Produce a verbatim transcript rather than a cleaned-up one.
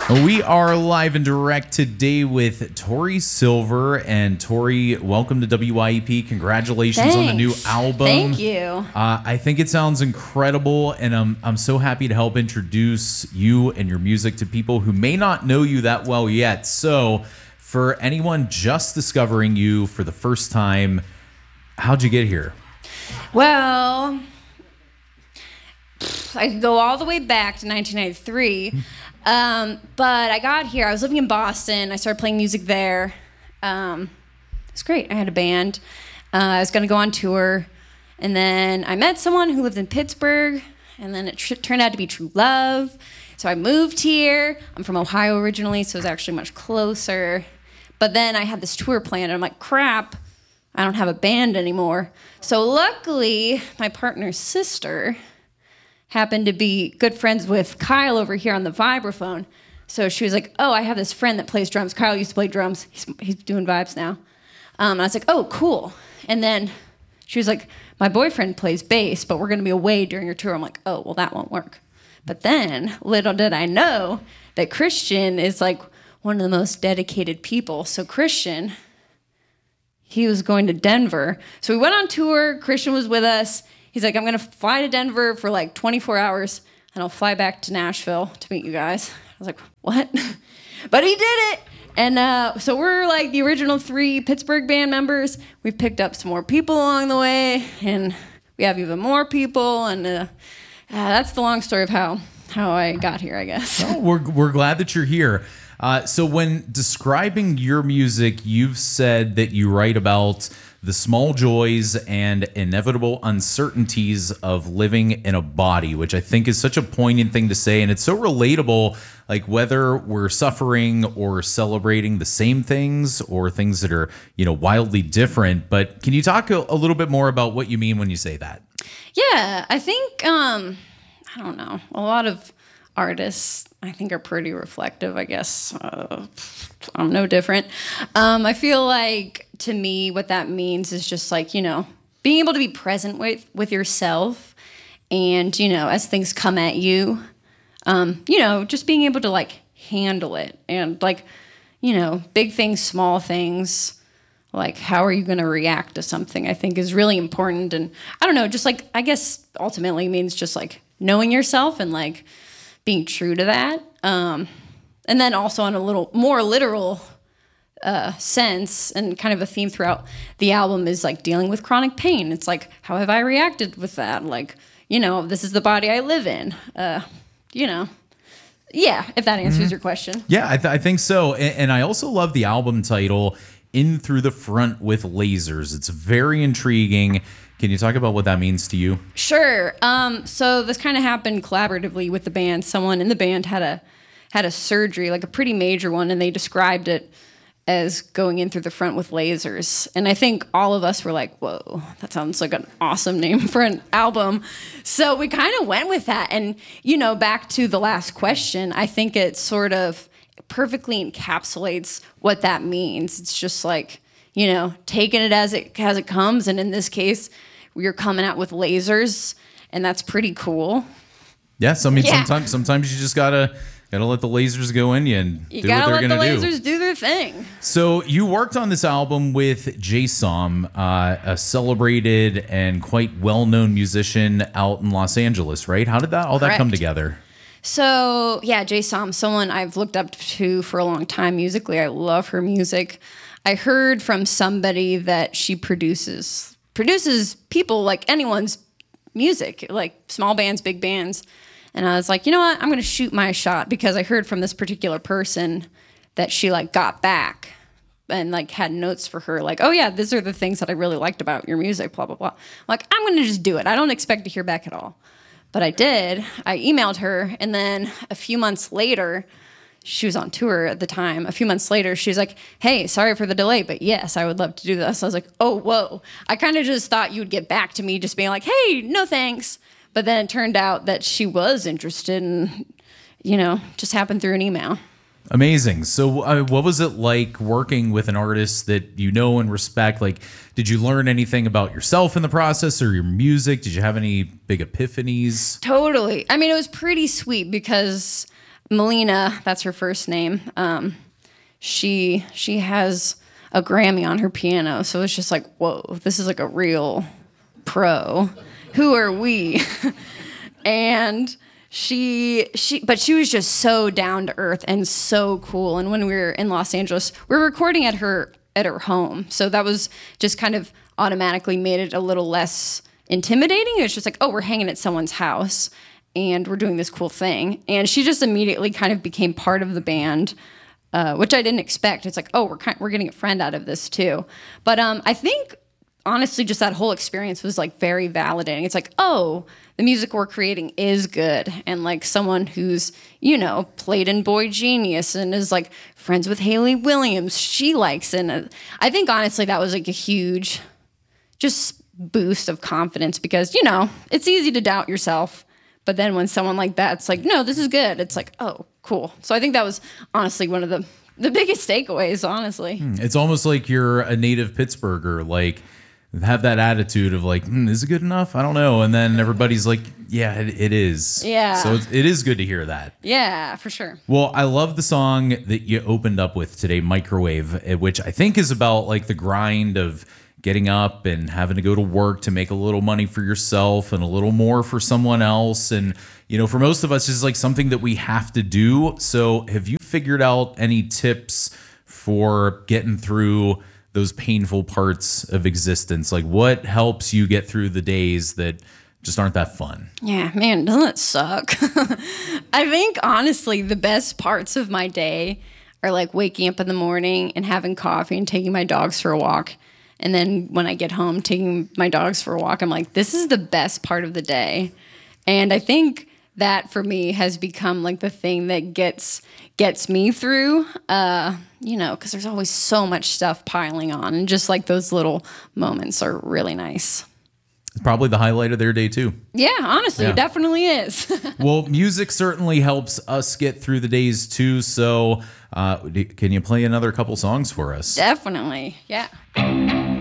We are live and direct today with Tori Silver. And Tori, welcome to W I E P. Congratulations Thanks. on the new album. Thank you. Uh, I think it sounds incredible, and I'm, I'm so happy to help introduce you and your music to people who may not know you that well yet. So for anyone just discovering you for the first time, how'd you get here? Well, I could go all the way back to nineteen ninety-three. Um, but I got here, I was living in Boston. I started playing music there. Um, it was great. I had a band. Uh, I was going to go on tour. And then I met someone who lived in Pittsburgh. And then it tr- turned out to be true love. So I moved here. I'm from Ohio originally, so it was actually much closer. But then I had this tour planned, and I'm like, crap, I don't have a band anymore. So luckily, my partner's sister happened to be good friends with Kyle over here on the vibraphone. So she was like, oh, I have this friend that plays drums. Kyle used to play drums. He's, he's doing vibes now. Um, and I was like, oh, cool. And then she was like, my boyfriend plays bass, but we're going to be away during your tour. I'm like, oh, well, that won't work. But then, little did I know that Christian is like one of the most dedicated people. So Christian, he was going to Denver. So we went on tour. Christian was with us. He's like, I'm going to fly to Denver for like twenty-four hours, and I'll fly back to Nashville to meet you guys. I was like, what? But he did it. And uh, so we're like the original three Pittsburgh band members. We've picked up some more people along the way, and we have even more people. And uh, uh, that's the long story of how, how I got here, I guess. Oh, we're, we're glad that you're here. Uh, so when describing your music, you've said that you write about the small joys and inevitable uncertainties of living in a body, which I think is such a poignant thing to say. And it's so relatable, like whether we're suffering or celebrating the same things or things that are, you know, wildly different. But can you talk a, a little bit more about what you mean when you say that? Yeah, I think, um, I don't know, a lot of artists, I think, are pretty reflective, I guess. Uh, I'm no different. Um, I feel like, to me, what that means is just like, you know, being able to be present with, with yourself and, you know, as things come at you, um, you know, just being able to, like, handle it. And, like, you know, big things, small things, like, how are you going to react to something, I think is really important. And I don't know, just, like, I guess ultimately means just, like, knowing yourself and, like, being true to that. Um, and then also on a little more literal uh, sense, and kind of a theme throughout the album is like dealing with chronic pain. It's like, how have I reacted with that? Like, you know, this is the body I live in. Uh, you know, yeah, if that answers mm-hmm. your question. Yeah, I, th- I think so. And, and I also love the album title, In Through the Front with Lasers. It's very intriguing. Can you talk about what that means to you? Sure. Um, so this kind of happened collaboratively with the band. Someone in the band had a had a surgery, like a pretty major one, and they described it as going in through the front with lasers. And I think all of us were like, whoa, that sounds like an awesome name for an album. So we kind of went with that. And, you know, back to the last question, I think it sort of perfectly encapsulates what that means. It's just like, you know, taking it as it as it comes. And in this case, we're coming out with lasers, and that's pretty cool. Yeah, so I mean, Yeah. sometimes sometimes you just gotta gotta let the lasers go in you and You do gotta what they're let gonna the lasers do. do their thing. So you worked on this album with Jay Som, uh, a celebrated and quite well-known musician out in Los Angeles, right? How did that all that come Correct. together? So yeah, Jay Som, someone I've looked up to for a long time musically. I love her music. I heard from somebody that she produces produces people like anyone's music, like small bands, big bands. And I was like, you know what? I'm going to shoot my shot, because I heard from this particular person that she like got back and like had notes for her, like, oh yeah, these are the things that I really liked about your music, blah, blah, blah. I'm like, I'm going to just do it. I don't expect to hear back at all. But I did. I emailed her, and then a few months later, she was on tour at the time. A few months later, she was like, hey, sorry for the delay, but yes, I would love to do this. I was like, oh, whoa. I kind of just thought you would get back to me just being like, hey, no thanks. But then it turned out that she was interested, and, you know, just happened through an email. Amazing. So uh, what was it like working with an artist that you know and respect? Like, did you learn anything about yourself in the process or your music? Did you have any big epiphanies? Totally. I mean, it was pretty sweet because Melina, that's her first name. Um, she she has a Grammy on her piano, so it's just like, whoa, this is like a real pro. Who are we? And she she but she was just so down to earth and so cool. And when we were in Los Angeles, we were recording at her at her home, so that was just kind of automatically made it a little less intimidating. It was just like, oh, we're hanging at someone's house and we're doing this cool thing. And she just immediately kind of became part of the band, uh, which I didn't expect. It's like, oh, we're kind we're getting a friend out of this too. But um, I think honestly, just that whole experience was like very validating. It's like, oh, the music we're creating is good. And like someone who's, you know, played in Boy Genius and is like friends with Hayley Williams, she likes it. And I think honestly that was like a huge just boost of confidence because, you know, it's easy to doubt yourself. But then when someone like that's like, no, this is good, it's like, oh, cool. So I think that was honestly one of the, the biggest takeaways, honestly. It's almost like you're a native Pittsburgher, like have that attitude of like, hmm, is it good enough? I don't know. And then everybody's like, yeah, it, it is. Yeah. So it's, it is good to hear that. Yeah, for sure. Well, I love the song that you opened up with today, Microwave, which I think is about like the grind of getting up and having to go to work to make a little money for yourself and a little more for someone else. And, you know, for most of us, it's like something that we have to do. So have you figured out any tips for getting through those painful parts of existence? Like what helps you get through the days that just aren't that fun? Yeah, man, doesn't it suck? I think honestly, the best parts of my day are like waking up in the morning and having coffee and taking my dogs for a walk. And then when I get home, taking my dogs for a walk, I'm like, this is the best part of the day. And I think that for me has become like the thing that gets gets me through, uh, you know, because there's always so much stuff piling on. And just like those little moments are really nice. It's probably the highlight of their day too. Yeah, honestly, Yeah. it definitely is. Well, music certainly helps us get through the days too. So uh, can you play another couple songs for us? Definitely, yeah.